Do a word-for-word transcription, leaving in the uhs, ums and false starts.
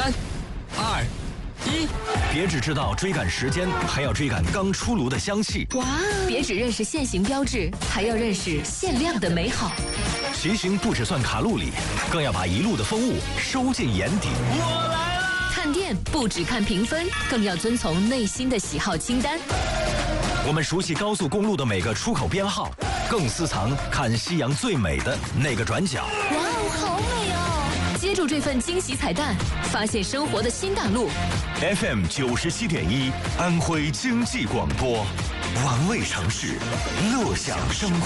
三、二、一， 别只知道追赶时间，还要追赶刚出炉的香气。 哇！别只认识现行标志，还要认识限量的美好。 骑行不只算卡路里，更要把一路的风物收进眼底。 我来了！ 看店不只看评分，更要遵从内心的喜好清单。 我们熟悉高速公路的每个出口编号，更私藏看夕阳最美的那个转角。 哇哦，好美哦！接住这份惊喜彩蛋，发现生活的新大陆。 F M 九十七点一，安徽经济广播，玩味城市，乐享生活。